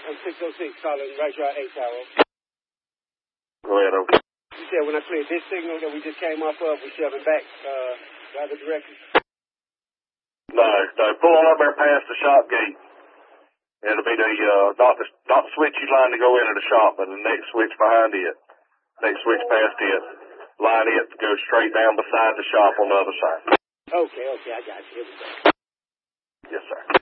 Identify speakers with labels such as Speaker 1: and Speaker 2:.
Speaker 1: I'm 606 calling right here at 8 Tower.
Speaker 2: Go ahead, okay.
Speaker 1: You said when I cleared this signal that we just came off of, we're shoving back the other direction?
Speaker 2: No, pull on up there past the shop gate. It'll be the, not the switchy line to go into the shop, but the next switch behind it. Next switch past it. Line it to go straight down beside the shop on the other side.
Speaker 1: Okay, I got you. Here we go.
Speaker 2: Yes, sir.